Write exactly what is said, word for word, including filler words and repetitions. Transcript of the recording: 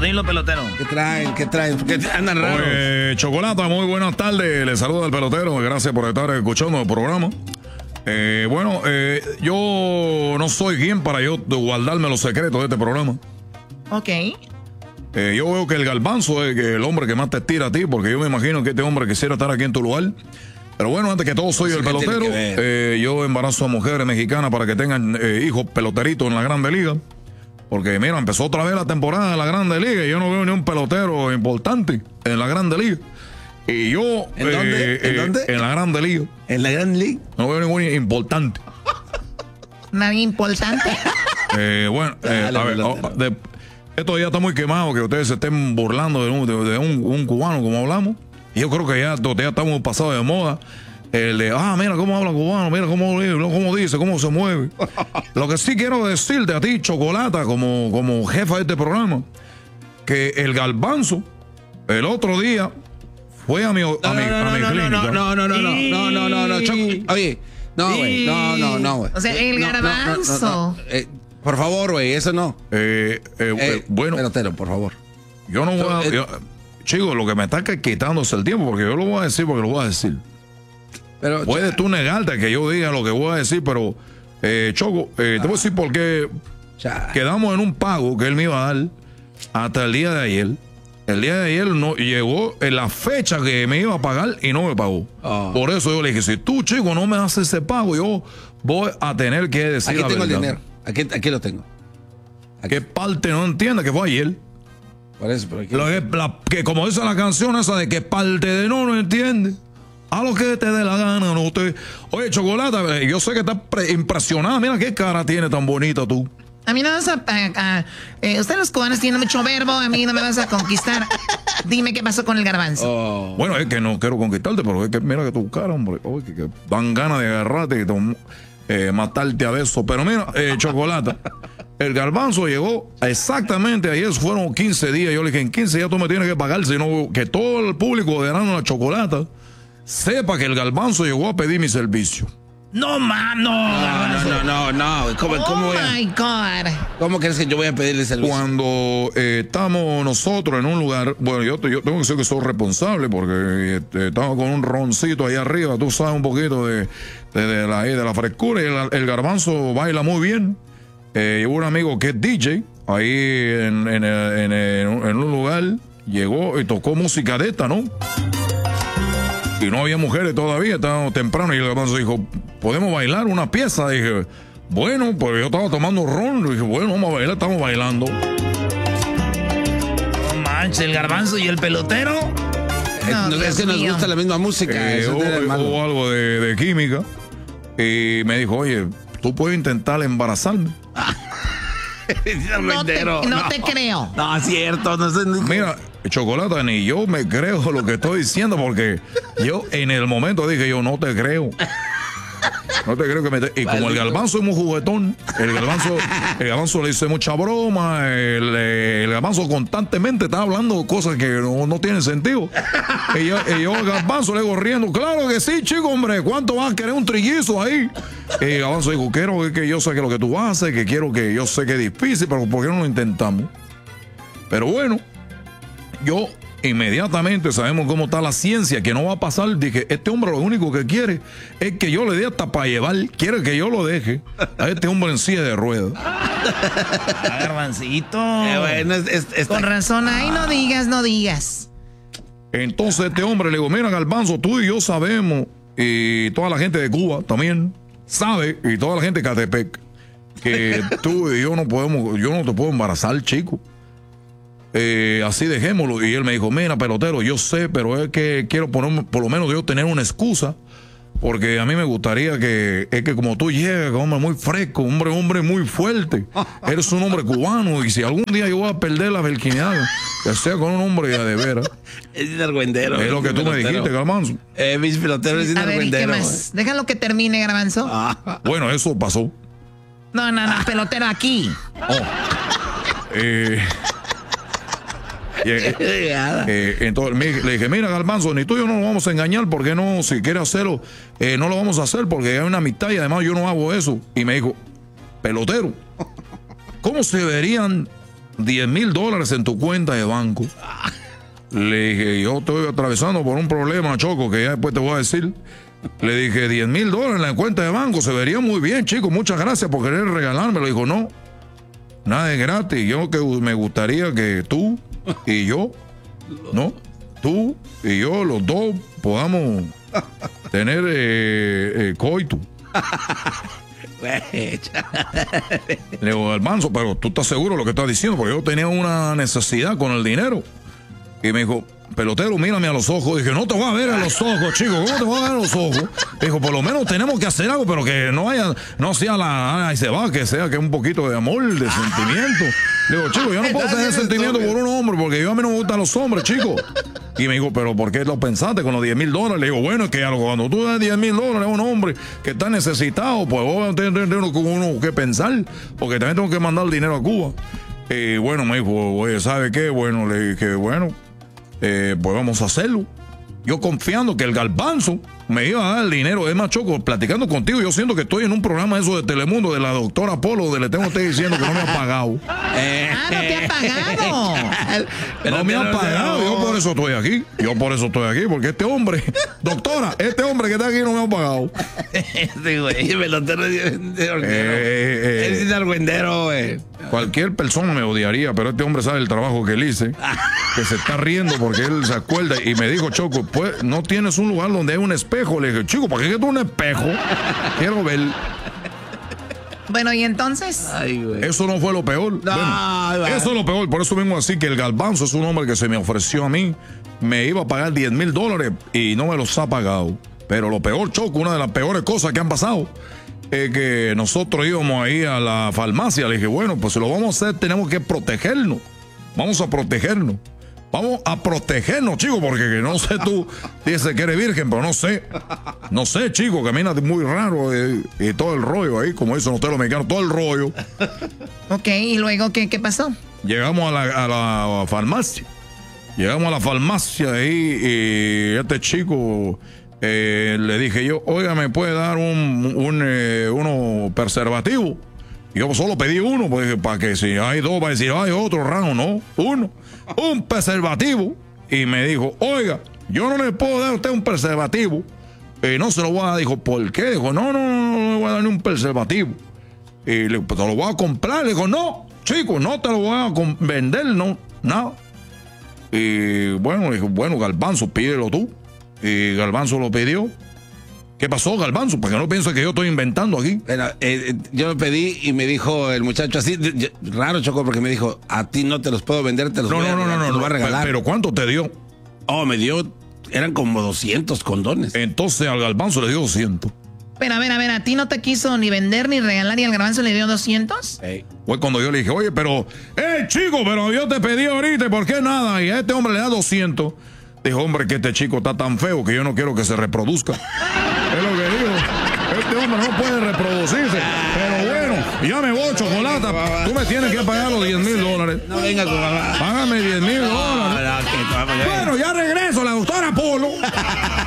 dilo, pelotero. ¿Qué traen? ¿Qué traen? ¿Qué andan raros? Oye, Chocolata, muy buenas tardes. Le saluda el pelotero. Gracias por estar escuchando el programa. Eh, bueno, eh, yo no soy quien para yo guardarme los secretos de este programa. Ok. Eh, yo veo que el Garbanzo es el hombre que más te estira a ti, porque yo me imagino que este hombre quisiera estar aquí en tu lugar. Pero bueno, antes que todo soy el pelotero. Eh, yo embarazo a mujeres mexicanas para que tengan eh, hijos peloteritos en la Grande Liga. Porque mira, empezó otra vez la temporada de la Grande Liga y yo no veo ni un pelotero importante en la Grande Liga. Y yo... ¿En dónde? Eh, ¿En eh, dónde? En la Grande Liga. ¿En la Grande Liga? No veo ningún importante. Nadie importante. Eh, bueno, eh, Dale, a ver, pelotero. oh, de, esto ya está muy quemado, que ustedes se estén burlando de un, de, de un, un cubano como hablamos. Y yo creo que ya, ya estamos pasados de moda. El de, ah, mira cómo habla cubano, mira cómo, cómo dice, cómo se mueve. Lo que sí quiero decirte a ti, Chocolata, como, como jefa de este programa, que el Garbanzo, el otro día, fue a mi, a No, mi, no, a mi no, clínica. no, no, no, no, no, no, no, no, no, Choco- Oye, no, güey, no, no, no, güey. O sea, el No, no, no, Garbanzo. no, no. Eh, por favor, güey, eso no. Eh, eh, Eh, eh, bueno, pelotero, por favor. yo no voy a... eh, yo- chicos, lo que me está quitándose el tiempo, porque yo lo voy a decir porque lo voy a decir. Pero, Puedes tú negarte que yo diga lo que voy a decir, pero, eh, Choco, eh, te voy a decir por qué cha, quedamos en un pago que él me iba a dar hasta el día de ayer. El día de ayer no llegó en la fecha que me iba a pagar y no me pagó. Oh. Por eso yo le dije, si tú, chico, no me haces ese pago, yo voy a tener que decir aquí la tengo el verdad. dinero. Aquí, aquí lo tengo. ¿Qué parte no entiende que fue ayer? Por eso, pero aquí. Lo que, la- que como dice la canción esa de que parte de no, no entiende. A lo que te dé la gana, no te... Oye, Chocolata, eh, yo sé que estás pre- impresionada. Mira qué cara tiene tan bonita tú. A mí no vas a... a- a- eh, ustedes los cubanos tienen mucho verbo, a mí no me vas a conquistar. Dime qué pasó con el Garbanzo. Oh. Bueno, es que no quiero conquistarte, pero es que mira que tu cara, hombre. Oye, que, que dan ganas de agarrarte y tom- eh, matarte a besos. Pero mira, eh, Chocolata, el Garbanzo llegó exactamente ayer, fueron quince días. Yo le dije, en quince días tú me tienes que pagar, sino que todo el público de Erasmo la Chocolata sepa que el Garbanzo llegó a pedir mi servicio. No, mano. No, no, no, no, no. ¿Cómo, cómo, Oh voy a- my God. ¿Cómo crees que yo voy a pedirle servicio? Cuando eh, estamos nosotros en un lugar, bueno, yo, yo tengo que decir que soy responsable porque este, estamos con un roncito ahí arriba, tú sabes un poquito de, de, de la, de la frescura y el, el Garbanzo baila muy bien. Eh, llegó un amigo que es D J ahí en, en, en, en, en un lugar, llegó y tocó música de esta, ¿no? Y no había mujeres todavía, estábamos temprano y el Garbanzo dijo, ¿podemos bailar una pieza? Dije, bueno, pues yo estaba tomando ron, dije, bueno, vamos a bailar, estamos bailando. No manches, el Garbanzo y el pelotero. Eh, No, no, es Dios que nos mío. gusta la misma música. Eh, eso hubo, tiene de malo. hubo algo de, de química y me dijo, oye, tú puedes intentar embarazarme. No te, no te creo. No, es cierto. No sé, Mira, Chocolata, ni yo me creo lo que estoy diciendo porque yo en el momento dije, yo no te creo. No te creo que me... te- Y como el Garbanzo es muy juguetón, el Garbanzo, el Garbanzo le dice mucha broma, el, el Garbanzo constantemente está hablando cosas que no, no tienen sentido. Y yo, y yo al Garbanzo le digo riendo, claro que sí, chico, hombre, ¿cuánto vas a querer un trillizo ahí? Y el Garbanzo dijo, quiero que, que yo sé que lo que tú haces, que quiero que yo sé que es difícil, pero ¿por qué no lo intentamos? Pero bueno, yo inmediatamente sabemos cómo está la ciencia, que no va a pasar. Dije, este hombre lo único que quiere es que yo le dé hasta para llevar, quiere que yo lo deje a este hombre en silla de ruedas. Ah, Garbancito. Eh, bueno, es- es- está- Con razón, ay, no digas, no digas. Entonces este hombre le digo, mira Garbanzo, tú y yo sabemos, y toda la gente de Cuba también sabe, y toda la gente de Catepec, que tú y yo no podemos, yo no te puedo embarazar, chico. Eh, así dejémoslo. Y él me dijo, mira, pelotero, yo sé, pero es que quiero poner, por lo menos yo tener una excusa, porque a mí me gustaría que, es que como tú llegas, hombre muy fresco, hombre, hombre muy fuerte, eres un hombre cubano, y si algún día yo voy a perder la virginidad, que sea con un hombre ya de veras. Es inargüendero. Es lo que tú me dijiste, Garbanzo. Eh, mis peloteros es A ver, ¿y qué inargüendero. más? Déjalo que termine, Garbanzo. Ah, Bueno, eso pasó. No, no, no, pelotero aquí. Eh, y, eh, eh, entonces me- le dije, mira Garbanzo, ni tú y yo no nos vamos a engañar, porque no, si quieres hacerlo, eh, no lo vamos a hacer porque hay una amistad y además yo no hago eso. Y me dijo, pelotero, ¿cómo se verían diez mil dólares en tu cuenta de banco. Le dije, yo estoy atravesando por un problema, Choco, que ya después te voy a decir. Le dije, diez mil dólares en la cuenta de banco, se vería muy bien, chico, muchas gracias por querer regalármelo. Dijo, no, nada es gratis. Yo que me gustaría que tú y yo, ¿no? Tú y yo, los dos, podamos tener eh, eh, coito. Le digo, Garbanzo, pero tú estás seguro de lo que estás diciendo, porque yo tenía una necesidad con el dinero. Y me dijo, pelotero, mírame a los ojos. Dije, no te voy a ver a los ojos, chico, ¿cómo te voy a ver a los ojos? Dijo, por lo menos tenemos que hacer algo, pero que no haya, no sea la, ay, se va, que sea que un poquito de amor, de sentimiento. Le digo, chico, yo no puedo tener sentimiento por un hombre, porque yo a mí no me gustan los hombres, chico. Y me dijo, pero ¿por qué lo pensaste con los diez mil dólares? Le digo, bueno, es que algo, cuando tú das diez mil dólares a un hombre que está necesitado, pues vos tenés uno que pensar, porque también tengo que mandar el dinero a Cuba. Y bueno, me dijo, oye, ¿sabe qué? Bueno, le dije, bueno, eh, pues vamos a hacerlo. Yo confiando que el Garbanzo me iba a dar el dinero. Es más, Choco, platicando contigo, yo siento que estoy en un programa eso de Telemundo, de la doctora Polo, donde le tengo a usted diciendo que no me ha pagado. Ah, no te ha pagado. No me ha pagado, yo por eso estoy aquí. Yo por eso estoy aquí, porque este hombre, doctora, este hombre que está aquí no me ha pagado. Este güey, pelotero. Eh, eh, Él es argüendero, güey. Cualquier persona me odiaría, pero este hombre sabe el trabajo que él hice, que se está riendo porque él se acuerda y me dijo, Choco, pues no tienes un lugar donde hay un espejo. Le dije, chico, ¿para qué quieres un espejo? Quiero ver. Bueno, ¿y entonces? Ay, güey. Eso no fue lo peor. No, bueno, eso es lo peor. Por eso vengo así que el Garbanzo es un hombre que se me ofreció a mí. Me iba a pagar diez mil dólares y no me los ha pagado. Pero lo peor, Choco, una de las peores cosas que han pasado es que nosotros íbamos ahí a la farmacia. Le dije, bueno, pues si lo vamos a hacer, tenemos que protegernos. Vamos a protegernos. Vamos a protegernos, chico, porque no sé, tú dices que eres virgen, pero no sé. No sé, chico, caminas muy raro y, y todo el rollo ahí, como dicen ustedes los mexicanos, todo el rollo. Ok, ¿y luego qué, qué pasó? Llegamos a la, a la farmacia. Llegamos a la farmacia ahí y este chico eh, le dije yo, oiga, ¿me puede dar un, un eh, uno preservativo? Yo solo pedí uno, pues, para que si hay dos, va a decir, hay otro raro, no, uno, un preservativo. Y me dijo, oiga, yo no le puedo dar a usted un preservativo. Y no se lo voy a dar. Dijo, ¿por qué? Dijo, no, no, no, no le voy a dar ni un preservativo. Y le pues, te lo voy a comprar. Le dijo, no, chico, no te lo voy a vender, no, nada. Y bueno, le dijo, bueno, Garbanzo, pídelo tú. Y Garbanzo lo pidió. ¿Qué pasó, Garbanzo? Porque no pienso que yo estoy inventando aquí. Pero, eh, yo lo pedí y me dijo el muchacho así, yo, raro, Choco, porque me dijo, a ti no te los puedo vender, te los no, voy no, a, no, no, te no, los voy a no. regalar. Pero ¿cuánto te dio? Oh, me dio, eran como doscientos condones. Entonces al Garbanzo le dio doscientos. Pero a ver, a ver, ¿a ti no te quiso ni vender ni regalar y al Garbanzo le dio doscientos? Hey. Fue cuando yo le dije, oye, pero, eh, chico, pero yo te pedí ahorita, ¿y por qué nada? Y a este hombre le da doscientos. Dijo, hombre, que este chico está tan feo que yo no quiero que se reproduzca. Es lo que digo. Este hombre no puede reproducirse. Pero bueno, ya me voy, Chocolata. Tú me tienes que pagar los diez mil dólares. No venga con mamá. Págame diez mil dólares. No, no, que- Bueno, ya regreso, la doctora Polo.